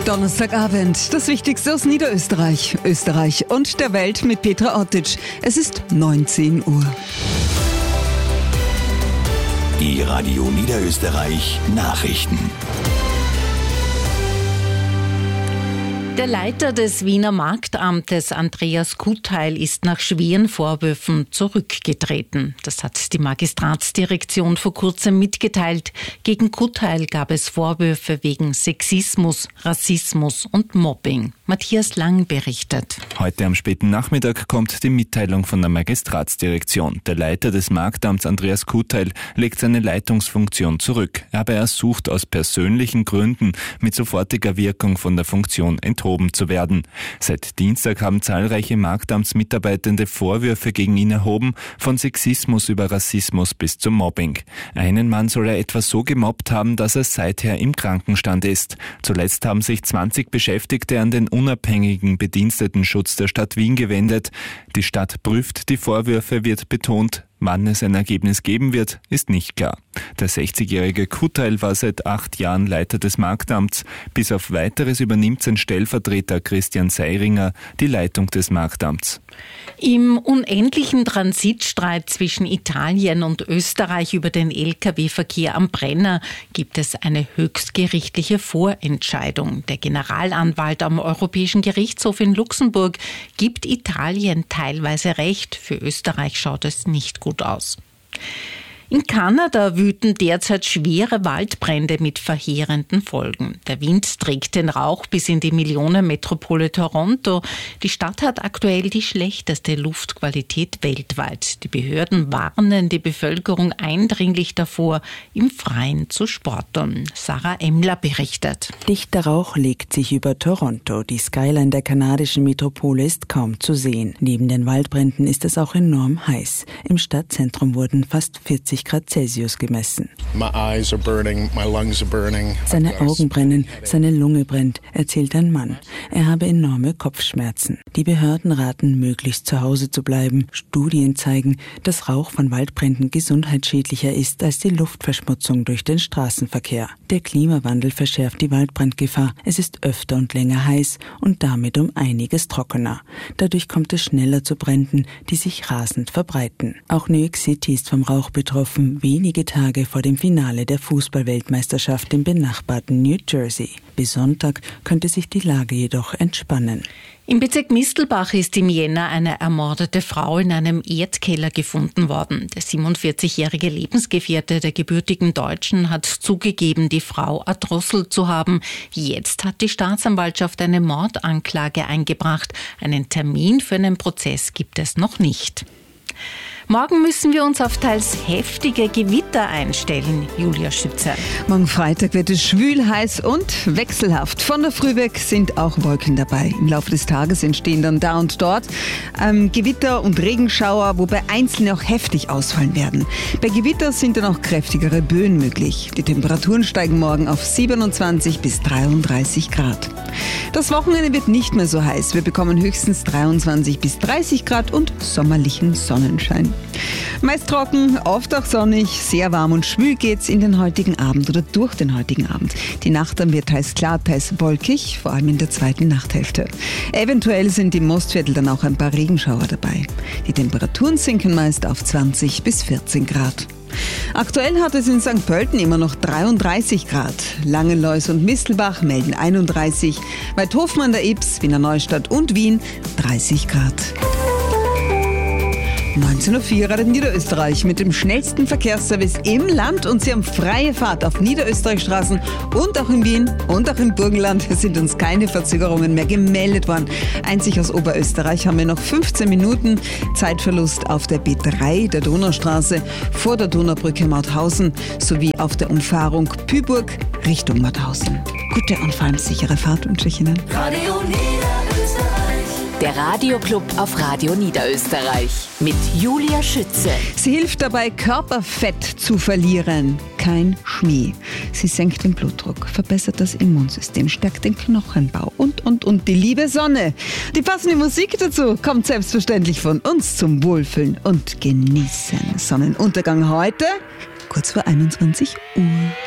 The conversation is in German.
Donnerstagabend, das Wichtigste aus Niederösterreich, Österreich und der Welt mit Petra Ortić. Es ist 19 Uhr. Die Radio Niederösterreich Nachrichten. Der Leiter des Wiener Marktamtes, Andreas Kuteil, ist nach schweren Vorwürfen zurückgetreten. Das hat die Magistratsdirektion vor kurzem mitgeteilt. Gegen Kuteil gab es Vorwürfe wegen Sexismus, Rassismus und Mobbing. Matthias Lang berichtet. Heute am späten Nachmittag kommt die Mitteilung von der Magistratsdirektion. Der Leiter des Marktamts, Andreas Kuteil, legt seine Leitungsfunktion zurück. Er habe ersucht, aus persönlichen Gründen mit sofortiger Wirkung von der Funktion enthoben zu werden. Seit Dienstag haben zahlreiche Marktamtsmitarbeitende Vorwürfe gegen ihn erhoben, von Sexismus über Rassismus bis zum Mobbing. Einen Mann soll er etwa so gemobbt haben, dass er seither im Krankenstand ist. Zuletzt haben sich 20 Beschäftigte an den unabhängigen Bedienstetenschutz der Stadt Wien gewendet. Die Stadt prüft die Vorwürfe, wird betont. Wann es ein Ergebnis geben wird, ist nicht klar. Der 60-jährige Kuteil war seit 8 Jahren Leiter des Marktamts. Bis auf Weiteres übernimmt sein Stellvertreter Christian Seiringer die Leitung des Marktamts. Im unendlichen Transitstreit zwischen Italien und Österreich über den Lkw-Verkehr am Brenner gibt es eine höchstgerichtliche Vorentscheidung. Der Generalanwalt am Europäischen Gerichtshof in Luxemburg gibt Italien teilweise Recht. Für Österreich schaut es nicht gut aus. In Kanada wüten derzeit schwere Waldbrände mit verheerenden Folgen. Der Wind trägt den Rauch bis in die Millionenmetropole Toronto. Die Stadt hat aktuell die schlechteste Luftqualität weltweit. Die Behörden warnen die Bevölkerung eindringlich davor, im Freien zu sporteln. Sarah Emmler berichtet. Dichter Rauch legt sich über Toronto. Die Skyline der kanadischen Metropole ist kaum zu sehen. Neben den Waldbränden ist es auch enorm heiß. Im Stadtzentrum wurden fast 40 Grad Celsius gemessen. Seine Augen brennen, seine Lunge brennt, erzählt ein Mann. Er habe enorme Kopfschmerzen. Die Behörden raten, möglichst zu Hause zu bleiben. Studien zeigen, dass Rauch von Waldbränden gesundheitsschädlicher ist als die Luftverschmutzung durch den Straßenverkehr. Der Klimawandel verschärft die Waldbrandgefahr. Es ist öfter und länger heiß und damit um einiges trockener. Dadurch kommt es schneller zu Bränden, die sich rasend verbreiten. Auch New York City ist vom Rauch betroffen, wenige Tage vor dem Finale der Fußball-Weltmeisterschaft im benachbarten New Jersey. Bis Sonntag könnte sich die Lage jedoch entspannen. Im Bezirk Mistelbach ist im Jänner eine ermordete Frau in einem Erdkeller gefunden worden. Der 47-jährige Lebensgefährte der gebürtigen Deutschen hat zugegeben, die Frau erdrosselt zu haben. Jetzt hat die Staatsanwaltschaft eine Mordanklage eingebracht. Einen Termin für einen Prozess gibt es noch nicht. Morgen müssen wir uns auf teils heftige Gewitter einstellen, Julia Schütze. Morgen Freitag wird es schwül, heiß und wechselhaft. Von der Früh weg sind auch Wolken dabei. Im Laufe des Tages entstehen dann da und dort Gewitter und Regenschauer, wobei einzelne auch heftig ausfallen werden. Bei Gewitter sind dann auch kräftigere Böen möglich. Die Temperaturen steigen morgen auf 27 bis 33 Grad. Das Wochenende wird nicht mehr so heiß. Wir bekommen höchstens 23 bis 30 Grad und sommerlichen Sonnenschein. Meist trocken, oft auch sonnig, sehr warm und schwül geht's in den heutigen Abend oder durch den heutigen Abend. Die Nacht dann wird teils klar, teils wolkig, vor allem in der zweiten Nachthälfte. Eventuell sind im Mostviertel dann auch ein paar Regenschauer dabei. Die Temperaturen sinken meist auf 20 bis 14 Grad. Aktuell hat es in St. Pölten immer noch 33 Grad. Langenlois und Mistelbach melden 31, Weidhofen an der Ybbs, Wiener Neustadt und Wien 30 Grad. 19.04 Uhr Radio Niederösterreich mit dem schnellsten Verkehrsservice im Land und Sie haben freie Fahrt auf Niederösterreichstraßen und auch in Wien und auch im Burgenland. Es sind uns keine Verzögerungen mehr gemeldet worden. Einzig aus Oberösterreich haben wir noch 15 Minuten Zeitverlust auf der B3 der Donaustraße vor der Donaubrücke Mauthausen sowie auf der Umfahrung Püburg Richtung Mauthausen. Gute und vor allem sichere Fahrt wünsche ich Ihnen. Radio Niederösterreich. Der Radioclub auf Radio Niederösterreich mit Julia Schütze. Sie hilft dabei, Körperfett zu verlieren. Kein Schmäh. Sie senkt den Blutdruck, verbessert das Immunsystem, stärkt den Knochenbau und die liebe Sonne. Die passende Musik dazu kommt selbstverständlich von uns zum Wohlfühlen und Genießen. Sonnenuntergang heute, kurz vor 21 Uhr.